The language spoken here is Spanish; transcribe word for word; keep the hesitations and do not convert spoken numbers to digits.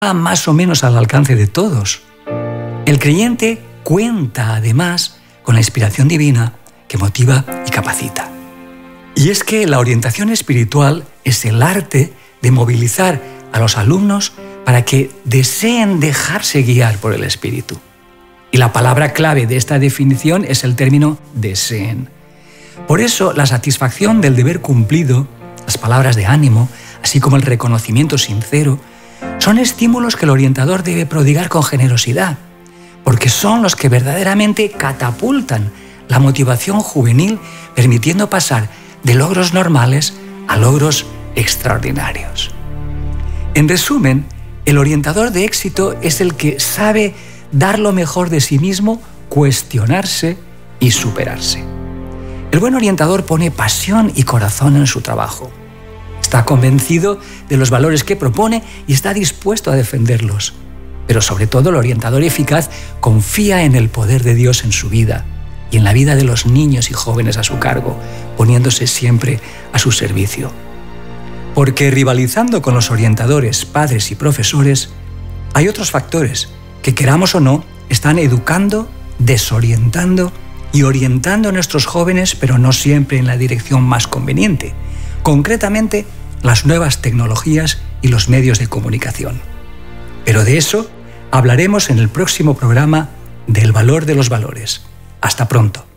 más o menos al alcance de todos. El creyente cuenta además con la inspiración divina que motiva y capacita. Y es que la orientación espiritual es el arte de movilizar a los alumnos para que deseen dejarse guiar por el Espíritu. Y la palabra clave de esta definición es el término deseen. Por eso, la satisfacción del deber cumplido, las palabras de ánimo, así como el reconocimiento sincero, son estímulos que el orientador debe prodigar con generosidad, porque son los que verdaderamente catapultan la motivación juvenil, permitiendo pasar de logros normales a logros extraordinarios. En resumen, el orientador de éxito es el que sabe dar lo mejor de sí mismo, cuestionarse y superarse. El buen orientador pone pasión y corazón en su trabajo. Está convencido de los valores que propone y está dispuesto a defenderlos. Pero sobre todo el orientador eficaz confía en el poder de Dios en su vida y en la vida de los niños y jóvenes a su cargo, poniéndose siempre a su servicio. Porque rivalizando con los orientadores, padres y profesores, hay otros factores que, queramos o no, están educando, desorientando y orientando a nuestros jóvenes, pero no siempre en la dirección más conveniente. Concretamente, las nuevas tecnologías y los medios de comunicación. Pero de eso hablaremos en el próximo programa del valor de los valores. Hasta pronto.